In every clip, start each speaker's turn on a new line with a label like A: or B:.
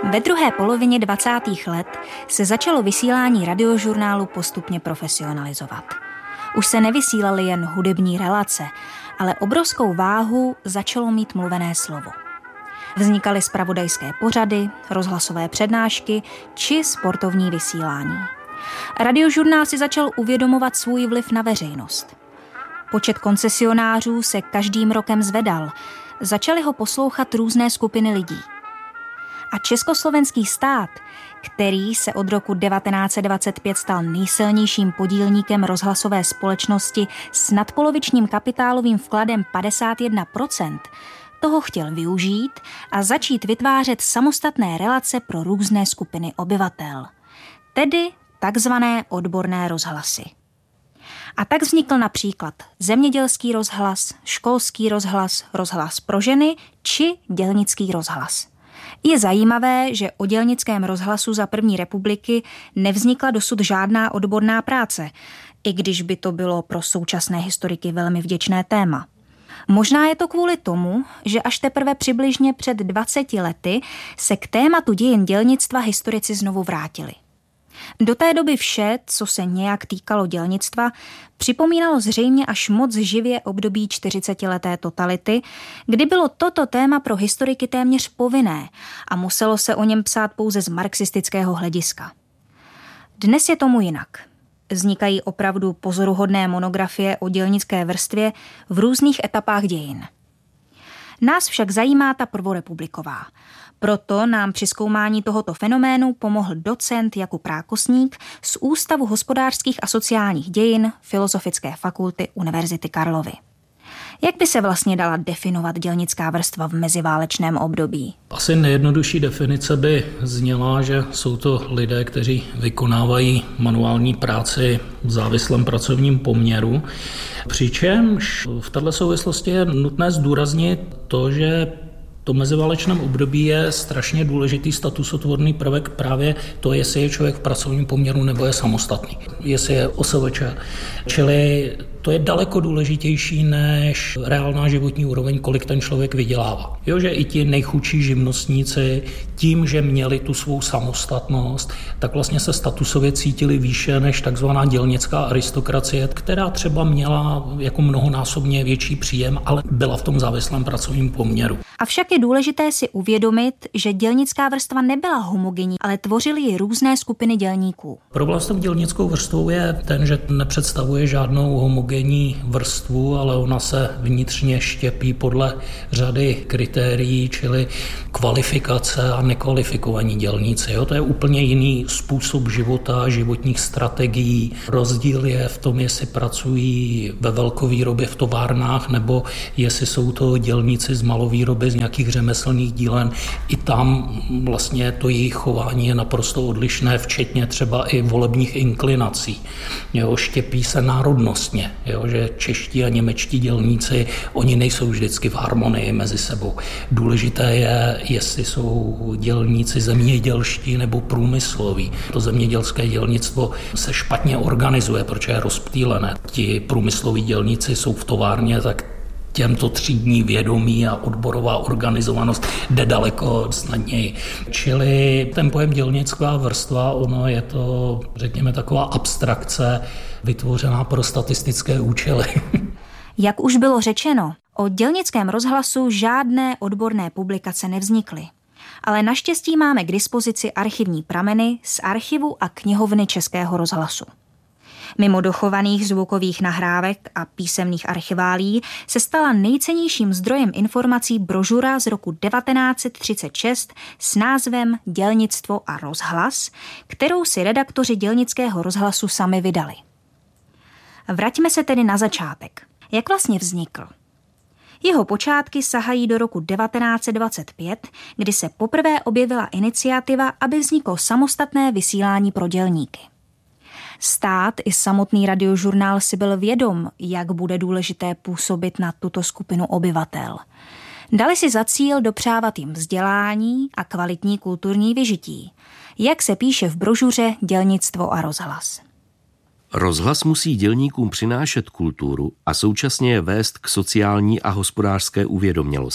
A: Ve druhé polovině 20. let se začalo vysílání radiožurnálu postupně profesionalizovat. Už se nevysílaly jen hudební relace, ale obrovskou váhu začalo mít mluvené slovo. Vznikaly zpravodajské pořady, rozhlasové přednášky či sportovní vysílání. Radiožurnál si začal uvědomovat svůj vliv na veřejnost. Počet koncesionářů se každým rokem zvedal. Začaly ho poslouchat různé skupiny lidí. A československý stát, který se od roku 1925 stal nejsilnějším podílníkem rozhlasové společnosti s nadpolovičním kapitálovým vkladem 51%, toho chtěl využít a začít vytvářet samostatné relace pro různé skupiny obyvatel, tedy takzvané odborné rozhlasy. A tak vznikl například zemědělský rozhlas, školský rozhlas, rozhlas pro ženy či dělnický rozhlas. Je zajímavé, že o dělnickém rozhlasu za první republiky nevznikla dosud žádná odborná práce, i když by to bylo pro současné historiky velmi vděčné téma. Možná je to kvůli tomu, že až teprve přibližně před 20 lety se k tématu dějin dělnictva historici znovu vrátili. Do té doby vše, co se nějak týkalo dělnictva, připomínalo zřejmě až moc živě období 40leté totality, kdy bylo toto téma pro historiky téměř povinné a muselo se o něm psát pouze z marxistického hlediska. Dnes je tomu jinak. Vznikají opravdu pozoruhodné monografie o dělnické vrstvě v různých etapách dějin. Nás však zajímá ta prvorepubliková. Proto nám při zkoumání tohoto fenoménu pomohl docent Jakub Rákosník z Ústavu hospodářských a sociálních dějin Filozofické fakulty Univerzity Karlovy. Jak by se vlastně dala definovat dělnická vrstva v meziválečném období?
B: Asi nejjednodušší definice by zněla, že jsou to lidé, kteří vykonávají manuální práci v závislém pracovním poměru. Přičemž v této souvislosti je nutné zdůraznit to, že to meziválečném období je strašně důležitý statusotvorný prvek právě to, jestli je člověk v pracovním poměru nebo je samostatný, jestli je OSVČ. Čili to je daleko důležitější než reálná životní úroveň, kolik ten člověk vydělává. Jo, že i ti nejchudší živnostníci tím, že měli tu svou samostatnost, tak vlastně se statusově cítili výše než takzvaná dělnická aristokracie, která třeba měla jako mnohonásobně větší příjem, ale byla v tom závislém pracovním poměru.
A: Avšak je důležité si uvědomit, že dělnická vrstva nebyla homogenní, ale tvořily ji různé skupiny dělníků.
B: Problém s tou dělnickou vrstvou je ten, že nepředstavuje žádnou homogenní vrstvu, ale ona se vnitřně štěpí podle řady kritérií, čili kvalifikace a nekvalifikovaní dělníci. Jo? To je úplně jiný způsob života, životních strategií. Rozdíl je v tom, jestli pracují ve velkovýrobě v továrnách, nebo jestli jsou to dělníci z malovýroby, z nějakých řemeslných dílen. I tam vlastně to jejich chování je naprosto odlišné, včetně třeba i volebních inklinací. Jo, štěpí se národnostně, jo, že čeští a němečtí dělníci, oni nejsou vždycky v harmonii mezi sebou. Důležité je, jestli jsou dělníci zemědělští nebo průmysloví. To zemědělské dělnictvo se špatně organizuje, protože je rozptýlené. Ti průmysloví dělníci jsou v továrně, tak těmto třídní vědomí a odborová organizovanost jde daleko snadněji. Čili ten pojem dělnická vrstva, ono je to, řekněme, taková abstrakce vytvořená pro statistické účely.
A: Jak už bylo řečeno, o dělnickém rozhlasu žádné odborné publikace nevznikly. Ale naštěstí máme k dispozici archivní prameny z archivu a knihovny Českého rozhlasu. Mimo dochovaných zvukových nahrávek a písemných archiválí se stala nejcennějším zdrojem informací brožura z roku 1936 s názvem Dělnictvo a rozhlas, kterou si redaktoři dělnického rozhlasu sami vydali. Vraťme se tedy na začátek. Jak vlastně vznikl? Jeho počátky sahají do roku 1925, kdy se poprvé objevila iniciativa, aby vzniklo samostatné vysílání pro dělníky. Stát i samotný radiožurnál si byl vědom, jak bude důležité působit na tuto skupinu obyvatel. Dali si za cíl dopřávat jim vzdělání a kvalitní kulturní vyžití, jak se píše v brožuře Dělnictvo a rozhlas.
C: Rozhlas musí dělníkům přinášet kulturu a současně je vést k sociální a hospodářské uvědomělosti.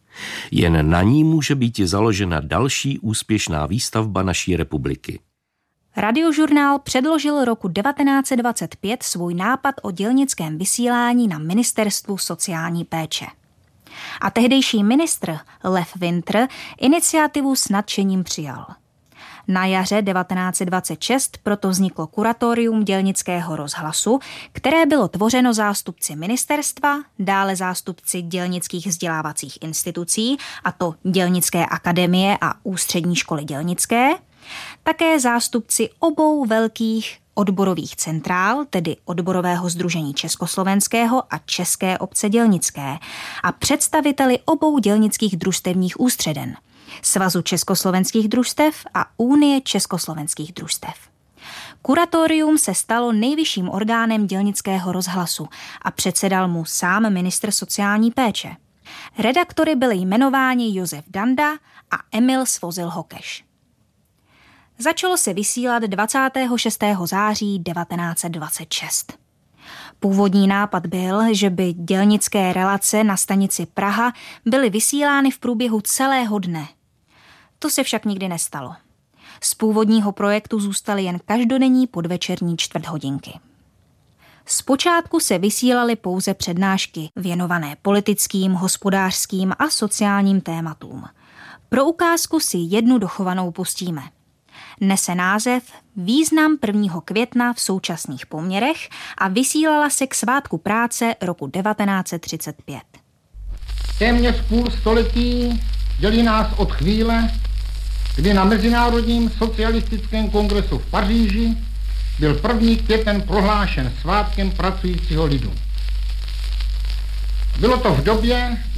C: Jen na ní může být založena další úspěšná výstavba naší republiky.
A: Radiožurnál předložil roku 1925 svůj nápad o dělnickém vysílání na Ministerstvu sociální péče. A tehdejší ministr Lev Wintr iniciativu s nadšením přijal. Na jaře 1926 proto vzniklo kuratorium dělnického rozhlasu, které bylo tvořeno zástupci ministerstva, dále zástupci dělnických vzdělávacích institucí, a to Dělnické akademie a Ústřední školy dělnické, také zástupci obou velkých odborových centrál, tedy Odborového sdružení československého a České obce dělnické, a představiteli obou dělnických družstevních ústředen, Svazu československých družstev a Unie československých družstev. Kuratorium se stalo nejvyšším orgánem dělnického rozhlasu a předsedal mu sám ministr sociální péče. Redaktory byli jmenováni Josef Danda a Emil Svozil-Hokeš. Začalo se vysílat 26. září 1926. Původní nápad byl, že by dělnické relace na stanici Praha byly vysílány v průběhu celého dne. To se však nikdy nestalo. Z původního projektu zůstaly jen každodenní podvečerní čtvrthodinky. Zpočátku se vysílaly pouze přednášky věnované politickým, hospodářským a sociálním tématům. Pro ukázku si jednu dochovanou pustíme. Nese název Význam 1. května v současných poměrech a vysílala se k svátku práce roku 1935.
D: Téměř půl století dělí nás od chvíle, kdy na Mezinárodním socialistickém kongresu v Paříži byl 1. květen prohlášen svátkem pracujícího lidu. Bylo to v době,